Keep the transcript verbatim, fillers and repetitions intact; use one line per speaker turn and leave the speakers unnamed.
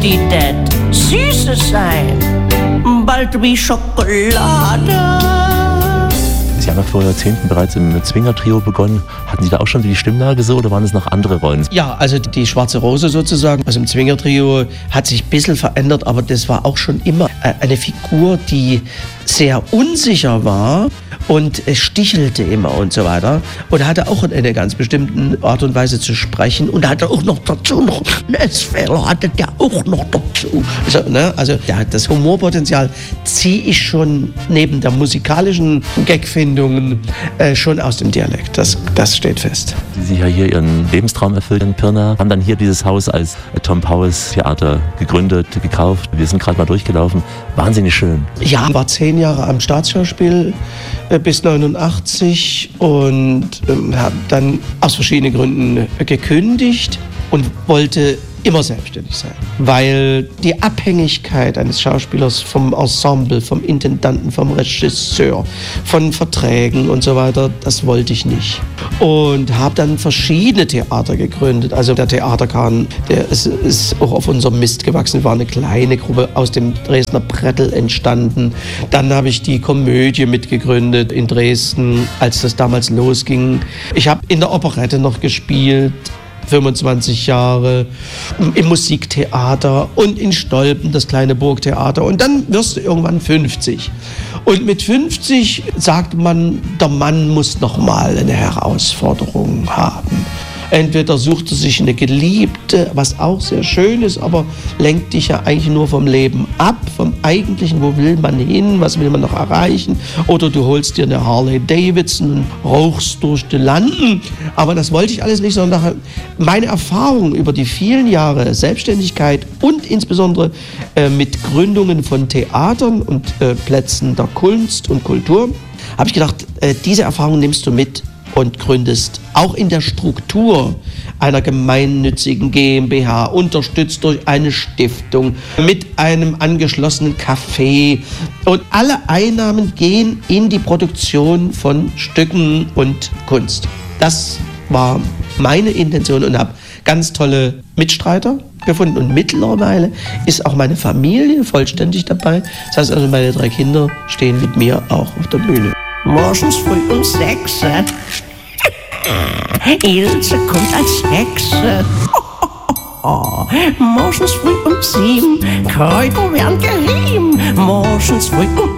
die det Süße sein, bald wie Schokolade.
Sie haben ja vor Jahrzehnten bereits im Zwinger-Trio begonnen. Hatten Sie da auch schon die Stimmlage so oder waren es noch andere Rollen?
Ja, also die Schwarze Rose sozusagen aus dem Zwinger-Trio hat sich ein bisschen verändert, aber das war auch schon immer eine Figur, die sehr unsicher war und stichelte immer und so weiter und hatte auch eine ganz bestimmte Art und Weise zu sprechen und hatte auch noch dazu noch einen Essfehler, hatte der auch noch dazu. Also, ne, also ja, das Humorpotenzial ziehe ich schon neben der musikalischen Gagfindung äh, schon aus dem Dialekt. Das, das steht fest.
Die Sie ja hier Ihren Lebenstraum erfüllt in Pirna, haben dann hier dieses Haus als Tom Powers Theater gegründet, gekauft. Wir sind gerade mal durchgelaufen. Wahnsinnig schön.
Ja, war zehn Jahre am Staatsschauspiel äh, bis neunundachtzig und ähm, habe dann aus verschiedenen Gründen äh, gekündigt und wollte immer selbstständig sein, weil die Abhängigkeit eines Schauspielers vom Ensemble, vom Intendanten, vom Regisseur, von Verträgen und so weiter, das wollte ich nicht. Und habe dann verschiedene Theater gegründet. Also der Theaterkahn, der ist, ist auch auf unserem Mist gewachsen, war eine kleine Gruppe aus dem Dresdner Brettel entstanden. Dann habe ich die Komödie mitgegründet in Dresden, als das damals losging. Ich habe in der Operette noch gespielt, fünfundzwanzig Jahre, im Musiktheater und in Stolpen, das kleine Burgtheater. Und dann wirst du irgendwann fünfzig. Und mit fünfzig sagt man, der Mann muss noch mal eine Herausforderung haben. Entweder sucht er sich eine Geliebte, was auch sehr schön ist, aber lenkt dich ja eigentlich nur vom Leben ab, vom Eigentlichen, wo will man hin, was will man noch erreichen. Oder du holst dir eine Harley Davidson und rauchst durch die Landen. Aber das wollte ich alles nicht, sondern meine Erfahrung über die vielen Jahre Selbstständigkeit und insbesondere äh, mit Gründungen von Theatern und äh, Plätzen der Kunst und Kultur, habe ich gedacht, äh, diese Erfahrung nimmst du mit und gründest auch in der Struktur einer gemeinnützigen GmbH, unterstützt durch eine Stiftung, mit einem angeschlossenen Café. Und alle Einnahmen gehen in die Produktion von Stücken und Kunst. Das war meine Intention und habe ganz tolle Mitstreiter gefunden. Und mittlerweile ist auch meine Familie vollständig dabei. Das heißt also, meine drei Kinder stehen mit mir auch auf der Bühne.
Morgens früh um sechs. Ilse kommt als Hexe. Morgens früh um sieben. Kräuter werden gerieben. Morgens früh um